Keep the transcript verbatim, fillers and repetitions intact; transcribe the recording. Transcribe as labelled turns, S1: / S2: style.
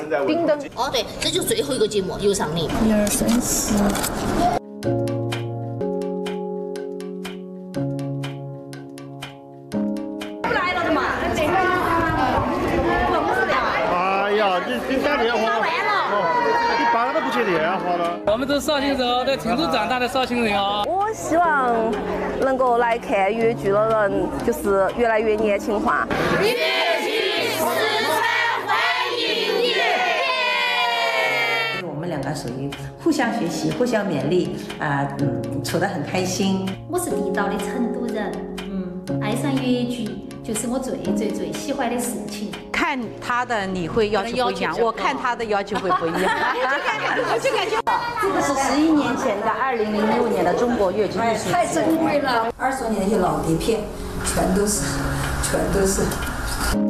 S1: 冰灯。
S2: 哦，对，这就最后一个节目，有上你。
S3: 一二三四。
S4: 不来了的嘛？
S5: 哎呀，你你打电话。 你爸都不接电话了。
S6: 我们都是绍兴人哦，在成都长大的绍兴人哦。
S7: 我希望能够来看粤剧的人，就是越来越年轻化。
S8: 粤剧四川欢迎你！
S9: 我们两个属于互相学习、互相勉励啊，嗯，处得很开心。
S10: 我是地道的成都人，嗯，爱上粤剧就是我最最最喜欢的事情。
S11: 看他的你会要求不一样，我看他的要求会不一样。
S9: 我就感觉这个是十一年前的二零零六年的中国粤剧艺术，
S4: 太珍贵了。
S9: 二十多年的一些老碟片，全都是，全都是。